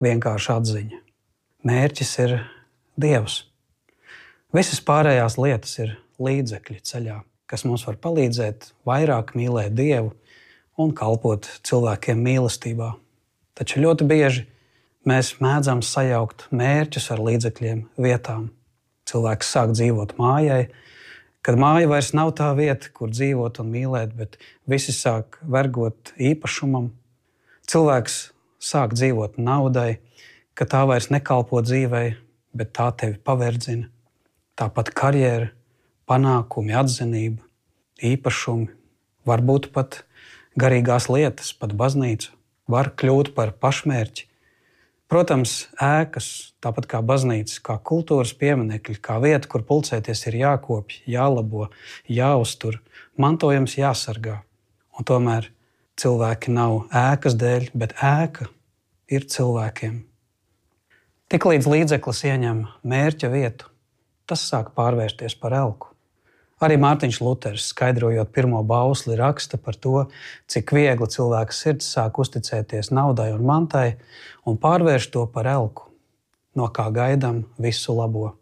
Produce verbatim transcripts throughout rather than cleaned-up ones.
vienkārša atziņa. Mērķis ir Dievs. Visas pārējās lietas ir līdzekļi ceļā, kas mums var palīdzēt vairāk mīlēt Dievu un kalpot cilvēkiem mīlestībā. Taču ļoti bieži mēs mēdzam sajaukt mērķus ar līdzekļiem vietām. Cilvēks sāk dzīvot mājai, kad māja vairs nav tā vieta, kur dzīvot un mīlēt, bet visi sāk vergot īpašumam. Cilvēks sāk dzīvot naudai, ka tā vairs nekalpo dzīvei, bet tā tevi paverdzina. Tāpat karjera, panākumi, atzinība, īpašumi, varbūt pat garīgās lietas, pat baznīca, var kļūt par pašmērķi. Protams, ēkas, tāpat kā baznīcas, kā kultūras pieminekļi, kā vieta, kur pulcēties ir jākopj, jālabo, jāuztur, mantojums jāsargā. Un tomēr cilvēki nav ēkas dēļ, bet ēka ir cilvēkiem. Tiklīdz līdzeklis ieņem mērķa vietu, tas sāk pārvērsties par elku. Arī Mārtiņš Luters, skaidrojot pirmo bausli, raksta par to, cik viegli cilvēka sirds sāk uzticēties naudai un mantai un pārvērš to par elku, no kā gaidām visu labo.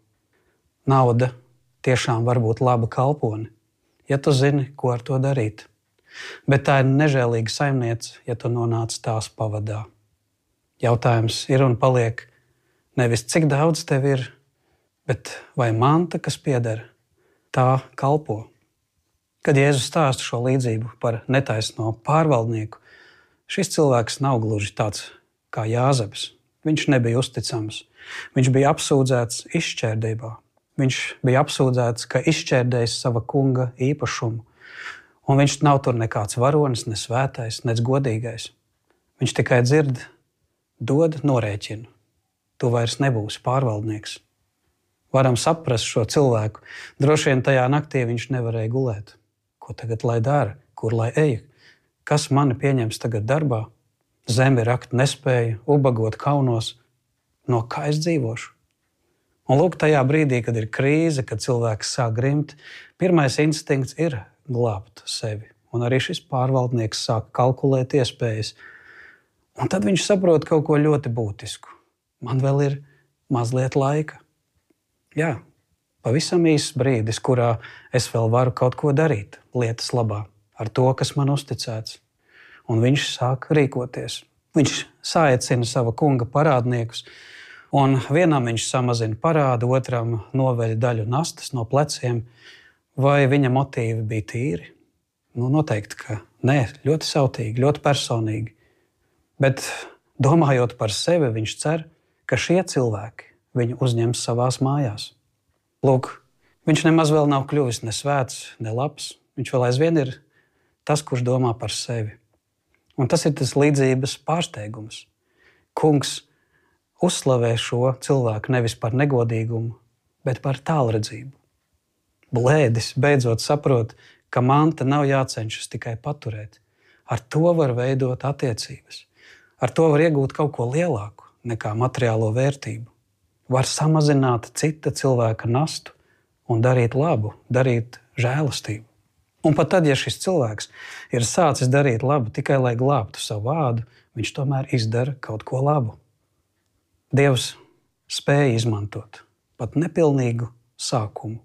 Nauda tiešām var būt laba kalpone, ja tu zini, ko ar to darīt. Bet tā ir nežēlīga saimniece, ja tu nonāc tās pavadā. Jautājums ir un paliek nevis cik daudz tev ir, bet vai manta, kas pieder, tā kalpo. Kad Jēzus stāsta šo līdzību par netaisno pārvaldnieku, šis cilvēks nav gluži tāds kā Jāzeps. Viņš nebija uzticams. Viņš bija apsūdzēts izšķērdībā. Viņš bija apsūdzēts, ka izšķērdējis sava kunga īpašumu. Un viņš nav tur nekāds varonis, ne svētais, ne godīgais. Viņš tikai dzird, dod norēķinu. Tu vairs nebūsi pārvaldnieks. Varam saprast šo cilvēku. Droši vien tajā naktī viņš nevarēja gulēt. Ko tagad lai dara? Kur lai eju? Kas mani pieņems tagad darbā? Zemi rakt nespēju, ubagot kaunos. No kā es dzīvošu? Un lūk, tajā brīdī, kad ir krīze, kad cilvēks sāk grimt, pirmais instinkts ir glābt sevi. Un arī šis pārvaldnieks sāk kalkulēt iespējas. Un tad viņš saprot kaut ko ļoti būtisku. Man vēl ir mazliet laika. Jā, pavisam īsts brīdis, kurā es vēl varu kaut ko darīt lietas labā ar to, kas man uzticēts. Un viņš sāk rīkoties. Viņš saicina sava kunga parādniekus, un vienam viņš samazina parādu, otram noveļ daļu nastas no pleciem. Vai viņa motīvi bija tīri? Nu, noteikti, ka nē, ļoti sautīgi, ļoti personīgi. Bet domājot par sevi, viņš cer, ka šie cilvēki viņu uzņems savās mājās. Lūk, viņš nemaz vēl nav kļuvis ne svēts, ne labs. Viņš vēl aizvien ir tas, kurš domā par sevi. Un tas ir tas līdzības pārsteigums. Kungs uzslavē šo cilvēku nevis par negodīgumu, bet par tālredzību. Blēdis beidzot saprot, ka manta nav jācenšas tikai paturēt. Ar to var veidot attiecības. Ar to var iegūt kaut ko lielāku nekā materiālo vērtību. Var samazināt cita cilvēka nastu un darīt labu, darīt žēlastību. Un pat tad, ja šis cilvēks ir sācis darīt labu tikai lai glābtu savu vārdu, viņš tomēr izdara kaut ko labu. Dievs spēja izmantot pat nepilnīgu sākumu.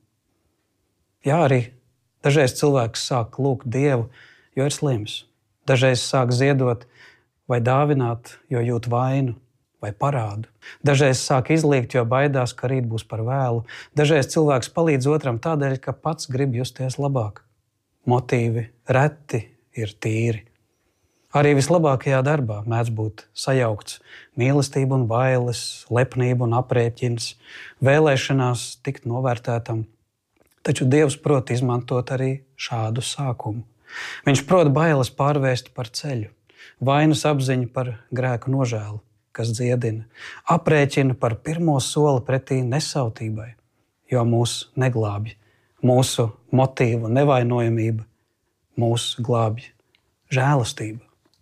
Jā, arī dažreiz cilvēks sāk lūgt Dievu, jo ir slims. Dažreiz sāk ziedot vai dāvināt, jo jūt vainu vai parādu. Dažreiz sāk izlīgt, jo baidās, ka rīt būs par vēlu. Dažreiz cilvēks palīdz otram tādēļ, ka pats grib justies labāk. Motīvi reti ir tīri. Arī vislabākajā darbā mēdz būt sajaukts mīlestība un bailes, lepnība un aprēķins, vēlēšanās tikt novērtētam. Taču Dievs prot izmantot arī šādu sākumu. Viņš prot bailes pārvērst par ceļu, vainas apziņu par grēku nožēlu, kas dziedina, aprēķina par pirmo soli pretī nesautībai, jo mūs neglābj. Mūsu motīvu nevainojamība mūs glābj žēlastība.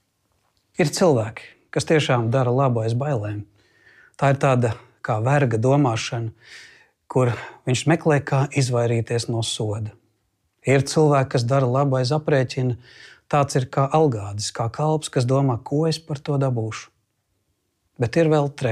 Ir cilvēki, kas tiešām dara labu aiz bailēm. Tā ir tāda kā verga domāšana, kur viņš meklē, kā izvairīties no soda. Ir cilvēki, kas dara labu aiz aprēķina, tāds ir kā algādis, kā kalps, kas domā, ko es par to dabūšu. Bet ir vēl